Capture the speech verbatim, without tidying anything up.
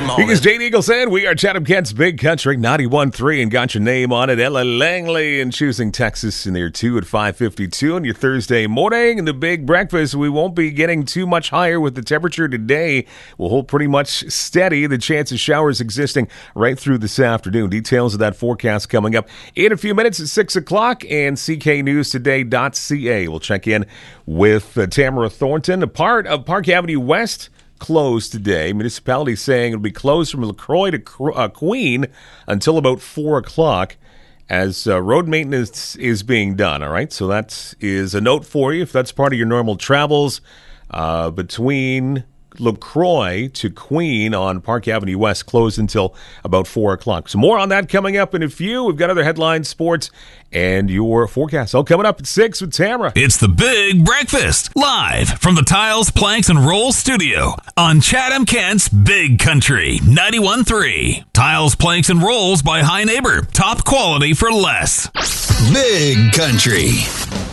moment. Because Jane Eagleson, we are Chatham Kent's Big Country ninety-one point three and got your name on it. Ella Langley and Choosing Texas in there too at five fifty-two on your Thursday morning. And the Big Breakfast, we won't be getting too much higher with the temperature today. We'll hold pretty much steady. The chance of showers existing right through this afternoon. Details of that forecast coming up in a few minutes at six o'clock and C K News Today dot C A. We'll check in with uh, Tamara Thornton, a part of Park Avenue West. Closed today. Municipality saying it'll be closed from LaCroix to uh, Queen until about four o'clock as uh, road maintenance is being done. All right, so that is a note for you if that's part of your normal travels uh, between LaCroix to Queen on Park Avenue West, closed until about four o'clock. So more on that coming up in a few. We've got other headlines, sports, and your forecast all coming up at six with Tamara. It's the Big Breakfast, live from the Tiles, Planks, and Rolls studio on Chatham Kent's Big Country ninety-one point three. Tiles, Planks, and Rolls by High Neighbor. Top quality for less. Big Country.